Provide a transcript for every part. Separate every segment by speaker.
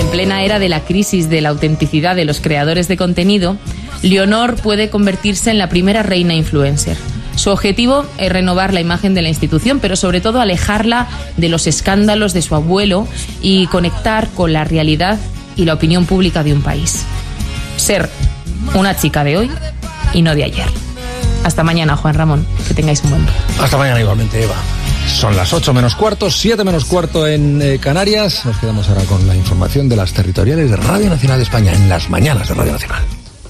Speaker 1: plena era de la crisis de la autenticidad de los creadores de contenido, Leonor puede convertirse en la primera reina influencer. Su objetivo es renovar la imagen de la institución, pero sobre todo alejarla de los escándalos de su abuelo y conectar con la realidad y la opinión pública de un país. Ser una chica de hoy y no de ayer. Hasta mañana, Juan Ramón. Que tengáis un buen día.
Speaker 2: Hasta mañana igualmente, Eva. Son las 8 menos cuarto, 7 menos cuarto en Canarias. Nos quedamos ahora con la información de las territoriales de Radio Nacional de España, en las mañanas de Radio Nacional.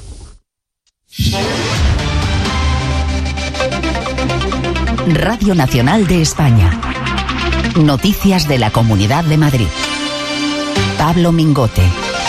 Speaker 3: Radio Nacional de España. Noticias de la Comunidad de Madrid. Pablo Mingote.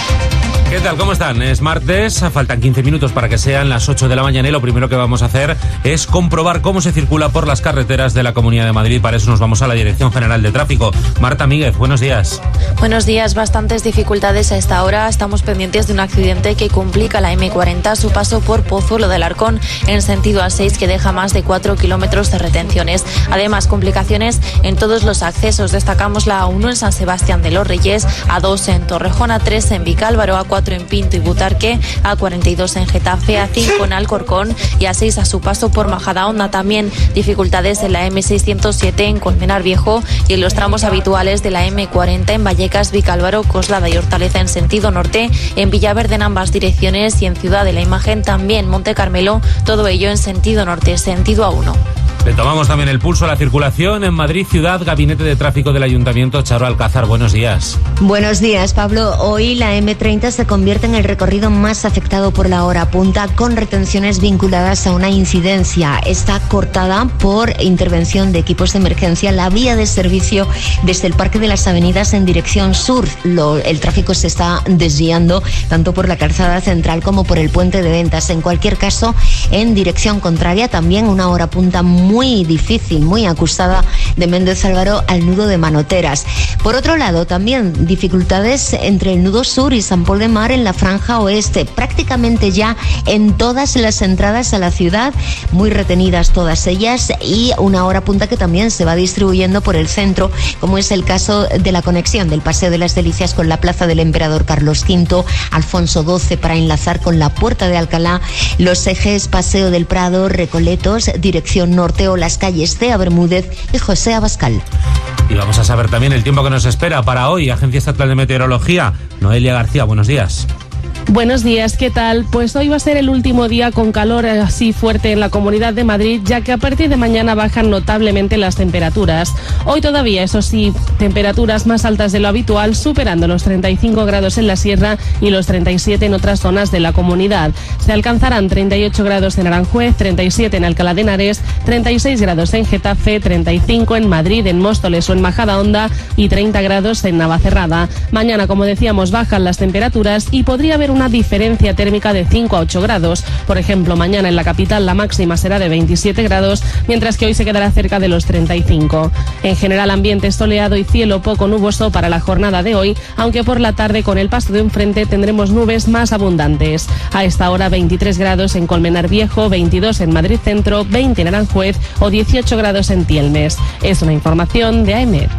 Speaker 4: ¿Qué tal? ¿Cómo están? Es martes, faltan 15 minutos para que sean las 8 de la mañana y lo primero que vamos a hacer es comprobar cómo se circula por las carreteras de la Comunidad de Madrid. Para eso nos vamos a la Dirección General de Tráfico. Marta Míguez, buenos días.
Speaker 5: Buenos días, bastantes dificultades a esta hora. Estamos pendientes de un accidente que complica la M40 a su paso por Pozuelo del Arcón en sentido A6, que deja más de 4 kilómetros de retenciones. Además, complicaciones en todos los accesos. Destacamos la A1 en San Sebastián de los Reyes, A2 en Torrejón, A3 en Vicálvaro, A4 en Pinto y Butarque, A42 en Getafe, A5 en Alcorcón y A6 a su paso por Majadahonda. También dificultades en la M607 en Colmenar Viejo y en los tramos habituales de la M40 en Vallecas, Vicálvaro, Coslada y Hortaleza en sentido norte, en Villaverde en ambas direcciones y en Ciudad de la Imagen también Monte Carmelo, todo ello en sentido norte, sentido A1.
Speaker 4: Le tomamos también el pulso a la circulación en Madrid Ciudad. Gabinete de Tráfico del Ayuntamiento, Charo Alcázar, buenos días.
Speaker 6: Buenos días, Pablo. Hoy la M30 se convierte en el recorrido más afectado por la hora punta, con retenciones vinculadas a una incidencia. Está cortada por intervención de equipos de emergencia la vía de servicio desde el Parque de las Avenidas en dirección sur. El tráfico se está desviando tanto por la calzada central como por el puente de Ventas. En cualquier caso, en dirección contraria, también una hora punta muy difícil, muy acusada de Méndez Álvaro al nudo de Manoteras. Por otro lado, también dificultades entre el nudo sur y San Pol de Mar en la franja oeste, prácticamente ya en todas las entradas a la ciudad, muy retenidas todas ellas, y una hora punta que también se va distribuyendo por el centro, como es el caso de la conexión del Paseo de las Delicias con la Plaza del Emperador Carlos V, Alfonso XII para enlazar con la Puerta de Alcalá, los ejes Paseo del Prado, Recoletos, dirección norte, o las calles Cea Bermúdez y José Abascal.
Speaker 4: Y vamos a saber también el tiempo que nos espera para hoy. Agencia Estatal de Meteorología, Noelia García, buenos días.
Speaker 7: Buenos días, ¿qué tal? Pues hoy va a ser el último día con calor así fuerte en la Comunidad de Madrid, ya que a partir de mañana bajan notablemente las temperaturas. Hoy todavía, eso sí, temperaturas más altas de lo habitual, superando los 35 grados en la sierra y los 37 en otras zonas de la comunidad. Se alcanzarán 38 grados en Aranjuez, 37 en Alcalá de Henares, 36 grados en Getafe, 35 en Madrid, en Móstoles o en Majadahonda y 30 grados en Navacerrada. Mañana, como decíamos, bajan las temperaturas y podría haber una diferencia térmica de 5 a 8 grados. Por ejemplo, mañana en la capital la máxima será de 27 grados, mientras que hoy se quedará cerca de los 35. En general, ambiente soleado y cielo poco nuboso para la jornada de hoy, aunque por la tarde con el paso de un frente tendremos nubes más abundantes. A esta hora 23 grados en Colmenar Viejo, 22 en Madrid Centro, 20 en Aranjuez o 18 grados en Tielmes. Es una información de AEMET.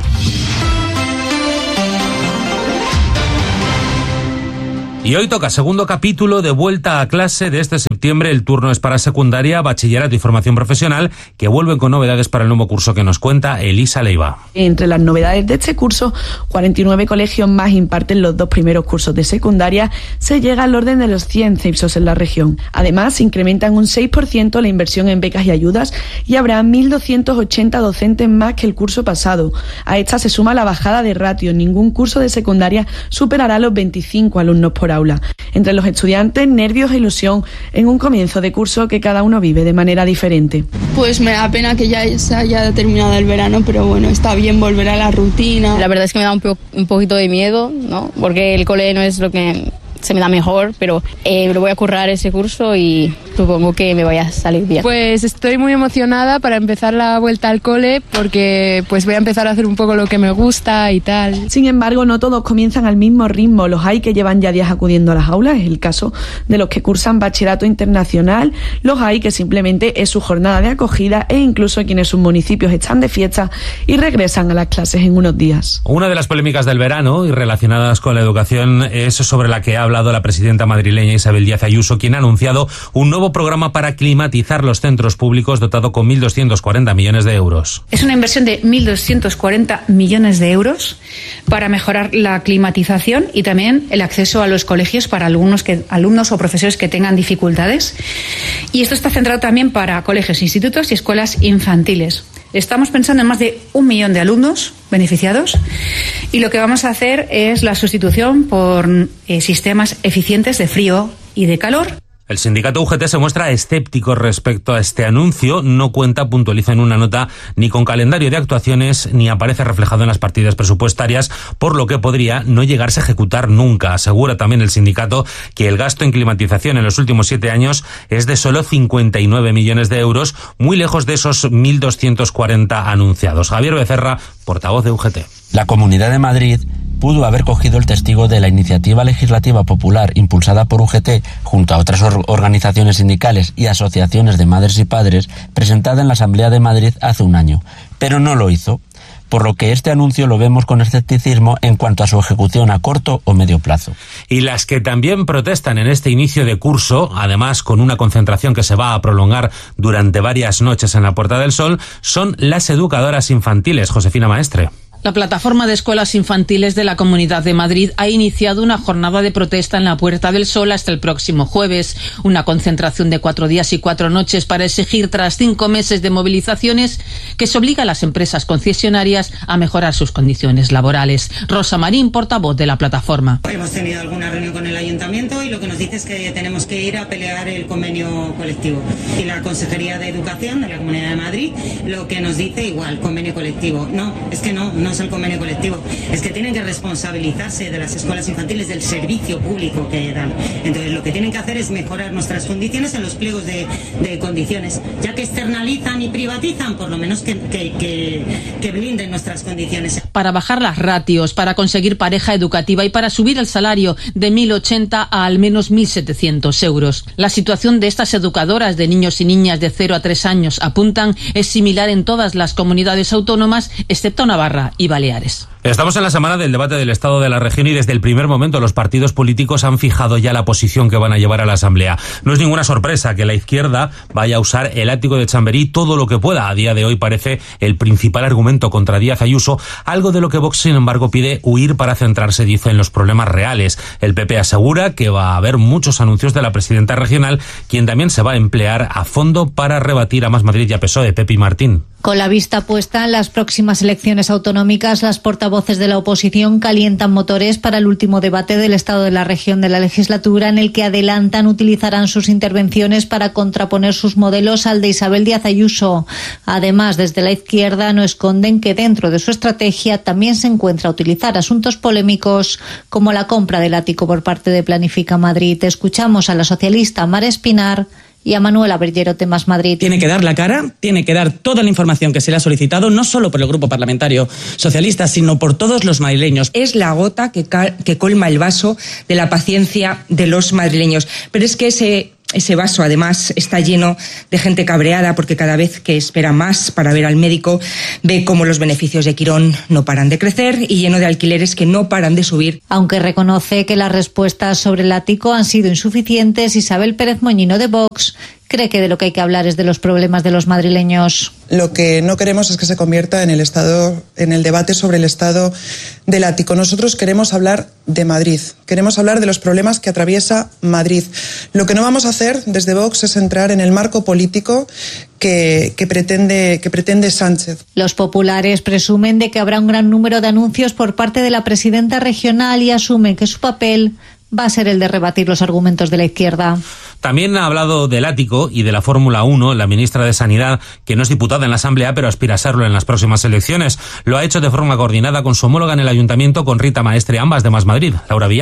Speaker 4: Y hoy toca segundo capítulo de vuelta a clase de este septiembre. El turno es para secundaria, bachillerato y formación profesional, que vuelven con novedades para el nuevo curso que nos cuenta Elisa Leiva.
Speaker 8: Entre las novedades de este curso, 49 colegios más imparten los 2 primeros cursos de secundaria. Se llega al orden de los 100 CEIPSOS en la región. Además, se incrementan un 6% la inversión en becas y ayudas y habrá 1.280 docentes más que el curso pasado. A esta se suma la bajada de ratio. Ningún curso de secundaria superará los 25 alumnos por aula. Entre los estudiantes, nervios e ilusión en un comienzo de curso que cada uno vive de manera diferente.
Speaker 9: Pues me da pena que ya se haya terminado el verano, pero bueno, está bien volver a la rutina.
Speaker 10: La verdad es que me da un poquito de miedo, ¿no? Porque el cole no es lo que se me da mejor, pero lo voy a currar ese curso y supongo que me vaya a salir bien.
Speaker 9: Pues estoy muy emocionada para empezar la vuelta al cole porque pues voy a empezar a hacer un poco lo que me gusta y tal.
Speaker 8: Sin embargo, no todos comienzan al mismo ritmo. Los hay que llevan ya días acudiendo a las aulas, es el caso de los que cursan bachillerato internacional, los hay que simplemente es su jornada de acogida e incluso quienes sus municipios están de fiesta y regresan a las clases en unos días.
Speaker 4: Una de las polémicas del verano y relacionadas con la educación es sobre la que ha hablado la presidenta madrileña Isabel Díaz Ayuso, quien ha anunciado un nuevo programa para climatizar los centros públicos dotado con 1.240 millones de euros.
Speaker 11: Es una inversión de 1.240 millones de euros para mejorar la climatización y también el acceso a los colegios para alumnos o profesores que tengan dificultades. Y esto está centrado también para colegios, institutos y escuelas infantiles. Estamos pensando en más de 1 millón de alumnos beneficiados y lo que vamos a hacer es la sustitución por sistemas eficientes de frío y de calor.
Speaker 4: El sindicato UGT se muestra escéptico respecto a este anuncio. No cuenta, puntualiza en una nota, ni con calendario de actuaciones ni aparece reflejado en las partidas presupuestarias, por lo que podría no llegarse a ejecutar nunca. Asegura también el sindicato que el gasto en climatización en los últimos 7 años es de solo 59 millones de euros, muy lejos de esos 1.240 anunciados. Javier Becerra, portavoz de UGT.
Speaker 12: La Comunidad de Madrid pudo haber cogido el testigo de la iniciativa legislativa popular impulsada por UGT junto a otras organizaciones sindicales y asociaciones de madres y padres presentada en la Asamblea de Madrid hace un año, pero no lo hizo, por lo que este anuncio lo vemos con escepticismo en cuanto a su ejecución a corto o medio plazo.
Speaker 4: Y las que también protestan en este inicio de curso, además con una concentración que se va a prolongar durante varias noches en la Puerta del Sol, son las educadoras infantiles. Josefina Maestre.
Speaker 13: La plataforma de escuelas infantiles de la Comunidad de Madrid ha iniciado una jornada de protesta en la Puerta del Sol hasta el próximo jueves. Una concentración de 4 días y 4 noches para exigir, tras 5 meses de movilizaciones, que se obliga a las empresas concesionarias a mejorar sus condiciones laborales. Rosa Marín, portavoz de la plataforma.
Speaker 14: Hemos tenido alguna reunión con el ayuntamiento y lo que nos dice es que tenemos que ir a pelear el convenio colectivo. Y la Consejería de Educación de la Comunidad de Madrid lo que nos dice igual, convenio colectivo. No, es que no es el convenio colectivo, es que tienen que responsabilizarse de las escuelas infantiles, del servicio público que dan. Entonces lo que tienen que hacer es mejorar nuestras condiciones en los pliegos de condiciones, ya que externalizan y privatizan, por lo menos que blinden nuestras condiciones.
Speaker 13: Para bajar las ratios, para conseguir pareja educativa y para subir el salario de 1.080 a al menos 1.700 euros. La situación de estas educadoras de niños y niñas de 0 a 3 años, apuntan, es similar en todas las comunidades autónomas, excepto Navarra y Baleares.
Speaker 4: Estamos en la semana del debate del Estado de la región y desde el primer momento los partidos políticos han fijado ya la posición que van a llevar a la Asamblea. No es ninguna sorpresa que la izquierda vaya a usar el ático de Chamberí todo lo que pueda. A día de hoy parece el principal argumento contra Díaz Ayuso, algo de lo que Vox, sin embargo, pide huir para centrarse, dice, en los problemas reales. El PP asegura que va a haber muchos anuncios de la presidenta regional, quien también se va a emplear a fondo para rebatir a Más Madrid y a PSOE. Pepi Martín.
Speaker 15: Con la vista puesta en las próximas elecciones autonómicas, las portavoces de la oposición calientan motores para el último debate del Estado de la región de la legislatura, en el que adelantan utilizarán sus intervenciones para contraponer sus modelos al de Isabel Díaz Ayuso. Además, desde la izquierda no esconden que dentro de su estrategia también se encuentra utilizar asuntos polémicos como la compra del ático por parte de Planifica Madrid. Escuchamos a la socialista Mar Espinar y a Manuela Berllero de Más Madrid.
Speaker 16: Tiene que dar la cara, tiene que dar toda la información que se le ha solicitado, no solo por el Grupo Parlamentario Socialista, sino por todos los madrileños.
Speaker 17: Es la gota que colma el vaso de la paciencia de los madrileños. Pero es que ese vaso, además, está lleno de gente cabreada porque cada vez que espera más para ver al médico ve cómo los beneficios de Quirón no paran de crecer y lleno de alquileres que no paran de subir.
Speaker 15: Aunque reconoce que las respuestas sobre el ático han sido insuficientes, Isabel Pérez Moñino de Vox cree que de lo que hay que hablar es de los problemas de los madrileños.
Speaker 18: Lo que no queremos es que se convierta en el debate sobre el estado del ático. Nosotros queremos hablar de Madrid, queremos hablar de los problemas que atraviesa Madrid. Lo que no vamos a hacer desde Vox es entrar en el marco político que pretende Sánchez.
Speaker 15: Los populares presumen de que habrá un gran número de anuncios por parte de la presidenta regional y asumen que su papel va a ser el de rebatir los argumentos de la izquierda.
Speaker 4: También ha hablado del ático y de la Fórmula 1 la ministra de Sanidad, que no es diputada en la Asamblea, pero aspira a serlo en las próximas elecciones. Lo ha hecho de forma coordinada con su homóloga en el Ayuntamiento, con Rita Maestre, ambas de Más Madrid. Laura Villalba.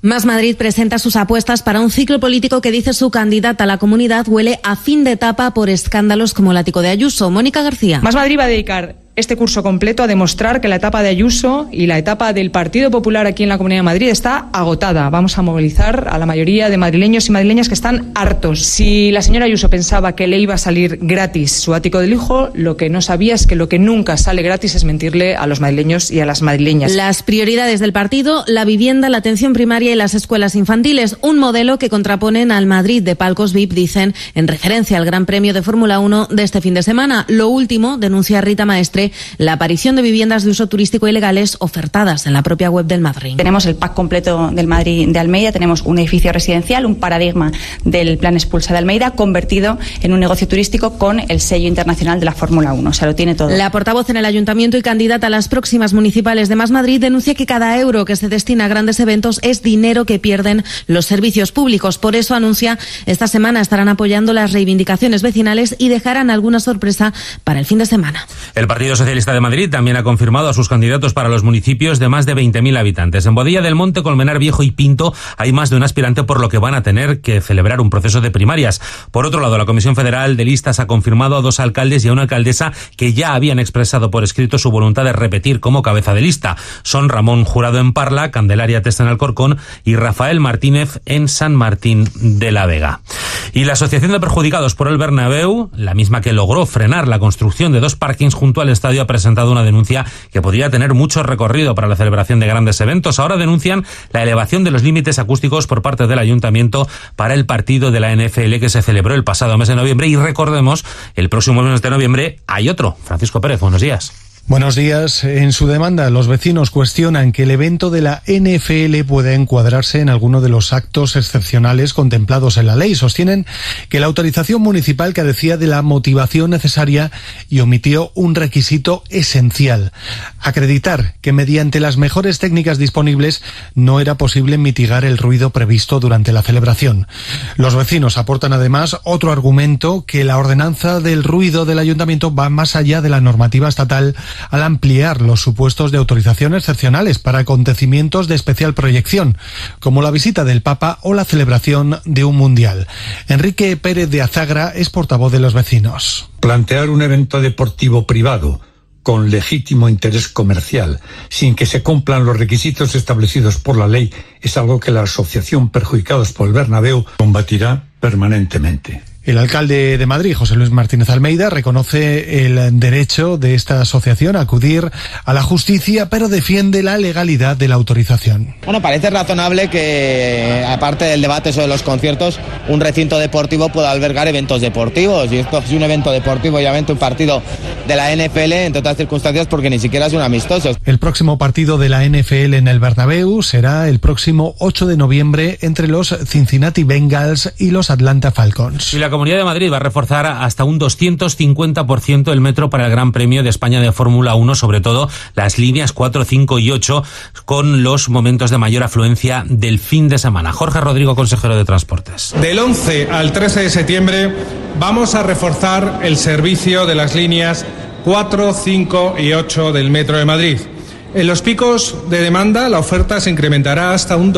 Speaker 19: Más Madrid presenta sus apuestas para un ciclo político que, dice su candidata a la comunidad, huele a fin de etapa por escándalos como el ático de Ayuso. Mónica García.
Speaker 20: Más Madrid va a dedicar este curso completo a demostrar que la etapa de Ayuso y la etapa del Partido Popular aquí en la Comunidad de Madrid está agotada. Vamos a movilizar a la mayoría de madrileños y madrileñas que están hartos. Si la señora Ayuso pensaba que le iba a salir gratis su ático del hijo, lo que no sabía es que lo que nunca sale gratis es mentirle a los madrileños y a las madrileñas.
Speaker 19: Las prioridades del partido: la vivienda, la atención primaria y las escuelas infantiles. Un modelo que contraponen al Madrid de palcos VIP, dicen, en referencia al Gran Premio de Fórmula 1 de este fin de semana. Lo último, denuncia Rita Maestre, la aparición de viviendas de uso turístico ilegales ofertadas en la propia web del Madrid.
Speaker 21: Tenemos el pack completo del Madrid de Almeida, tenemos un edificio residencial, un paradigma del plan Expulsa de Almeida, convertido en un negocio turístico con el sello internacional de la Fórmula 1. O sea, lo tiene todo.
Speaker 19: La portavoz en el Ayuntamiento y candidata a las próximas municipales de Más Madrid denuncia que cada euro que se destina a grandes eventos es dinero que pierden los servicios públicos. Por eso anuncia, esta semana estarán apoyando las reivindicaciones vecinales y dejarán alguna sorpresa para el fin de semana.
Speaker 4: El Partido Socialista de Madrid también ha confirmado a sus candidatos para los municipios de más de 20.000 habitantes. En Boadilla del Monte, Colmenar Viejo y Pinto hay más de un aspirante, por lo que van a tener que celebrar un proceso de primarias. Por otro lado, la Comisión Federal de Listas ha confirmado a 2 alcaldes y a una alcaldesa que ya habían expresado por escrito su voluntad de repetir como cabeza de lista. Son Ramón Jurado en Parla, Candelaria Testa en Alcorcón y Rafael Martínez en San Martín de la Vega. Y la Asociación de Perjudicados por el Bernabéu, la misma que logró frenar la construcción de 2 parkings junto al estadio, ha presentado una denuncia que podría tener mucho recorrido para la celebración de grandes eventos. Ahora denuncian la elevación de los límites acústicos por parte del Ayuntamiento para el partido de la NFL que se celebró el pasado mes de noviembre. Y recordemos, el próximo mes de noviembre hay otro. Francisco Pérez, buenos días.
Speaker 22: Buenos días. En su demanda, los vecinos cuestionan que el evento de la NFL pueda encuadrarse en alguno de los actos excepcionales contemplados en la ley. Sostienen que la autorización municipal carecía de la motivación necesaria y omitió un requisito esencial: acreditar que mediante las mejores técnicas disponibles no era posible mitigar el ruido previsto durante la celebración. Los vecinos aportan además otro argumento: que la ordenanza del ruido del ayuntamiento va más allá de la normativa estatal al ampliar los supuestos de autorización excepcionales para acontecimientos de especial proyección, como la visita del Papa o la celebración de un mundial. Enrique Pérez de Azagra es portavoz de los vecinos.
Speaker 23: Plantear un evento deportivo privado con legítimo interés comercial, sin que se cumplan los requisitos establecidos por la ley, es algo que la Asociación Perjudicados por el Bernabéu combatirá permanentemente.
Speaker 22: El alcalde de Madrid, José Luis Martínez Almeida, reconoce el derecho de esta asociación a acudir a la justicia, pero defiende la legalidad de la autorización.
Speaker 24: Bueno, parece razonable que, aparte del debate sobre los conciertos, un recinto deportivo pueda albergar eventos deportivos. Y esto es un evento deportivo, obviamente un partido de la NFL, entre otras circunstancias, porque ni siquiera es un amistoso.
Speaker 22: El próximo partido de la NFL en el Bernabéu será el próximo 8 de noviembre entre los Cincinnati Bengals y los Atlanta Falcons.
Speaker 4: Y la Comunidad de Madrid va a reforzar hasta un 250% el metro para el Gran Premio de España de Fórmula 1, sobre todo las líneas 4, 5 y 8, con los momentos de mayor afluencia del fin de semana. Jorge Rodrigo, consejero de Transportes.
Speaker 25: Del 11 al 13 de septiembre vamos a reforzar el servicio de las líneas 4, 5 y 8 del Metro de Madrid. En los picos de demanda, la oferta se incrementará hasta un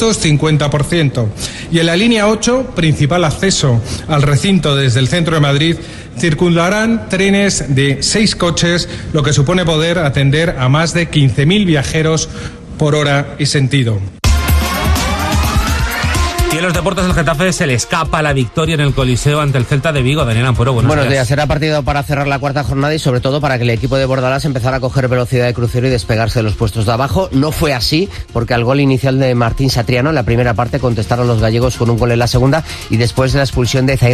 Speaker 25: 250%. Y en la línea 8, principal acceso al recinto desde el centro de Madrid, circularán trenes de 6 coches, lo que supone poder atender a más de 15.000 viajeros por hora y sentido.
Speaker 4: Y en los deportes del Getafe se le escapa la victoria en el Coliseo ante el Celta de Vigo. Daniel Ampuero, buenos días.
Speaker 26: Será partido para cerrar la cuarta jornada y sobre todo para que el equipo de Bordalás empezara a coger velocidad de crucero y despegarse de los puestos de abajo. No fue así, porque al gol inicial de Martín Satriano en la primera parte contestaron los gallegos con un gol en la segunda y después de la expulsión de Zaire